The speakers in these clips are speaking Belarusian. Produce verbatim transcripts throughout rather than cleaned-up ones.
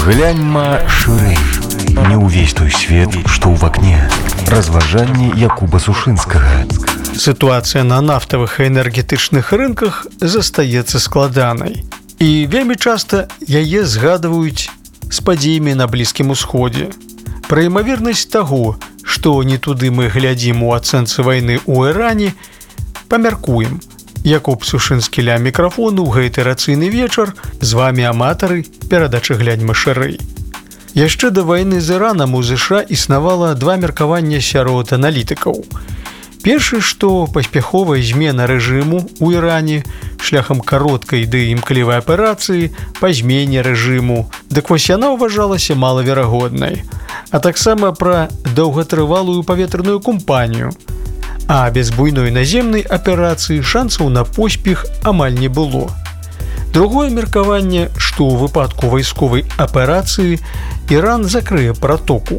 Гляньма шырэй. Не ўвесь той свет, што ў вакне. Разважанні Якуба Сушынскага. Сітуацыя на нафтавых і энергетычных рынках застаецца складанай. І вельмі часта яе згадваюць з падзеямі на Блізкім Усходзе. Пра імавернасць таго, што не туды мы глядзім у ацэнцы вайны ў Іране, памяркуем. Якуб Сушынскі ля мікрафону ў гэты рацыйны вечар. З вамі аматары перадачы «Гляньма шырэй». Яшчэ да вайны з Іранам у ЗША існавала два меркавання сярод аналітыкаў. Першы, што паспяховая змена рэжыму ў Іране шляхам кароткай ды імклівай аперацыі па змене рэжыму, дык вось яна ўважалася малаверагоднай, а таксама пра доўгатрывалую паветраную кампанію. А без буйной наземнай аперацыі шансаў на поспех амаль не было. Другое меркаванне, што ў выпадку вайсковай аперацыі Іран закрые пратоку.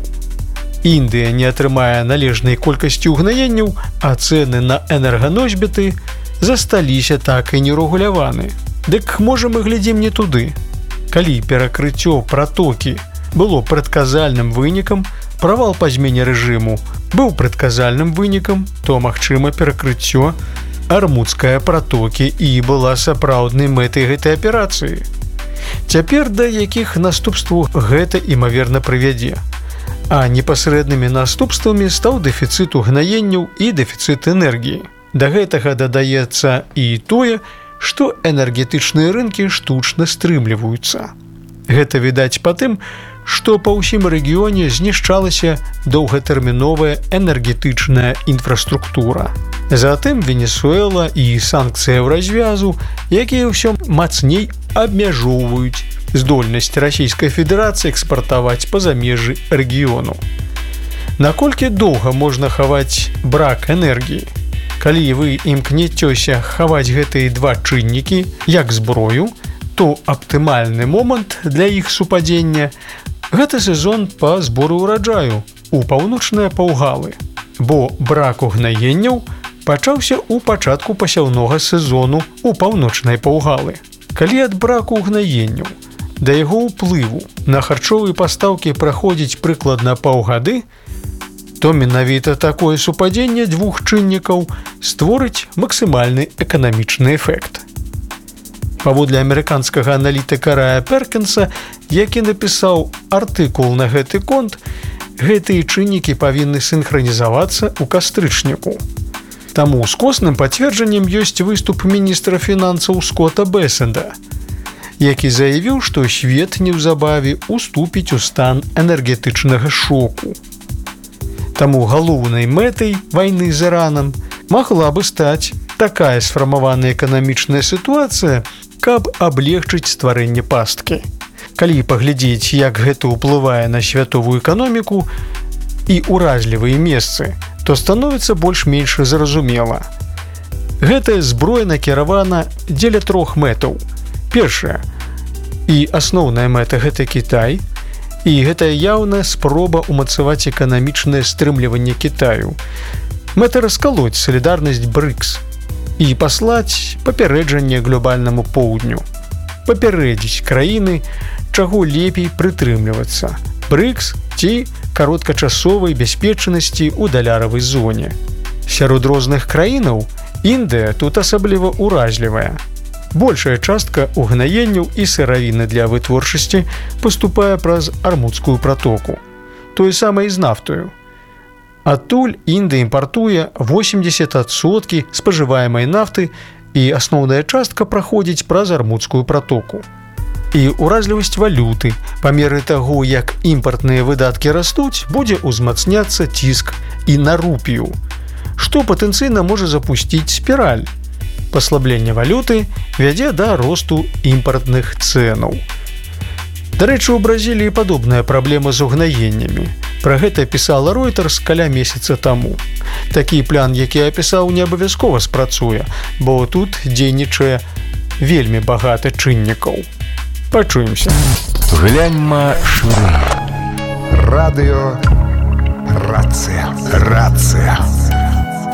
Індыя не атрымае належнай колькасці ўгнаенняў, а цэны на энерганосьбіты засталіся так і нерэгуляваны. Дык можа мы глядзім не туды. Калі перакрыццё пратокі было прадказальным вынікам, правал па змене рэжыму быў прадказальным вынікам, то магчыма перакрыццё Армудскай пратокі і была сапраўднай мэтай гэтай аперацыі. Цяпер да якіх наступстваў гэта імаверна прывядзе. А непасрэднымі наступствамі стаў дэфіцыт угнаенняў і дэфіцыт энергіі. Да гэтага дадаецца і тое, што энергетычныя рынкі штучна стрымліваюцца. Гэта відаць па тым, што па ўсім рэгіёне знішчалася доўгатэрміновая энергетычная інфраструктура. Затым Венесуэла і санкцыяў развязу, якія ўсё мацней абмяжоўваюць здольнасць Расійскай Федэрацыі экспартаваць па-за межы рэгіёну. Наколькі доўга можна хаваць брак энергіі? Калі вы імкнецёся хаваць гэтыя два чыннікі як зброю, то аптымальны момант для іх супадзення – гэта сезон па збору ўраджаю у паўночныя паўгалы, бо брак угнаенняў пачаўся ў пачатку пасяўнога сезону ў паўночнай паўгалы. Калі ад браку угнаенняў да яго ўплыву на харчовыя пастаўкі праходзіць прыкладна паўгады, то менавіта такое супадзенне двух чыннікаў створыць максімальны эканамічны эфект. Паводле амерыканскага аналітыка Рая Перкінса, які напісаў артыкул на гэты конт, гэтыя чыннікі павінны сінхранізавацца ў кастрычніку. Таму скосным пацверджаннем ёсць выступ міністра фінансаў Скотта Бесенда, які заявіў, што свет неўзабаве уступіць у стан энергетычнага шоку. Таму галоўнай мэтай вайны з Іранам магла бы стаць такая сфармаваная эканамічная сітуацыя, каб аблегчыць стварэнне пасткі. Калі паглядзець, як гэта ўплывае на святовую эканоміку і ўразлівыя месцы, то становіцца больш-менш зразумела. Гэтая зброя накіравана дзеля трох мэтаў. Першая і асноўная мэта – гэта Кітай, і гэта яўная спроба ўмацаваць эканамічнае стрымліванне Кітаю. Мэта раскалоць салідарнасць брыкс і паслаць папярэджанне глобальнаму поўдню. Папярэдзіць краіны, чаго лепей прытрымлівацца – брыкс ці кароткачасовай бяспечнасці ў даляравай зоне. Сярод розных краінаў Індыя тут асабліва ўразлівая. Большая частка угнаенняў і сыравіны для вытворчасці паступае праз Армудскую пратоку. Тое самае з нафтою. Адтуль Індыя імпартуе восемьдесят адсоткаў спажываемай нафты і асноўная частка праходзіць праз Армудскую пратоку. І ўразлівасць валюты, па меры таго, як імпартныя выдаткі растуць, будзе ўзмацняцца ціск і на рупію, што патэнцыйна можа запусціць спіраль. Паслабленне валюты вядзе да росту імпартных цэнаў. Дарэчы, у Бразіліі падобная праблема з угнаеннямі. Пра гэта пісала Reuters каля месяца таму. Такі план, які я пісаў, не абавязкова спрацуе, бо тут дзейнічае вельмі багата чыннікаў. Пачуемся. Гляньма шырэй. Радыё Рацыя. Рацыя.